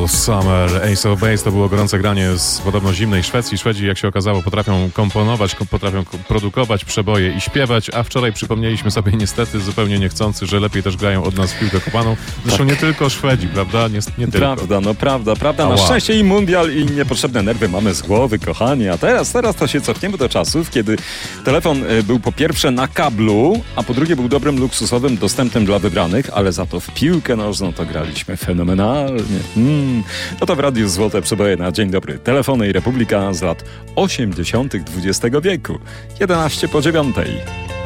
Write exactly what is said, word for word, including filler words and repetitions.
Cruel Summer, Ace of Base to było gorące granie z podobno zimnej Szwecji. Szwedzi, jak się okazało, potrafią komponować, potrafią produkować przeboje i śpiewać, a wczoraj przypomnieliśmy sobie niestety zupełnie niechcący, że lepiej też grają od nas w piłkę kopaną. Zresztą tak. Nie tylko Szwedzi, prawda? Nie, nie tylko. Prawda, no prawda, prawda. Ała. Na szczęście i mundial, i niepotrzebne nerwy mamy z głowy, kochani. A teraz, teraz to się cofniemy do czasów, kiedy telefon był po pierwsze na kablu, a po drugie był dobrym, luksusowym dostępem dla wybranych, ale za to w piłkę nożną to graliśmy fenomenalnie. Mm. No to w Radiu Złote Przeboje na Dzień Dobry. Telefony i Republika z lat osiemdziesiątych dwudziestego wieku. jedenaście po dziewiątej.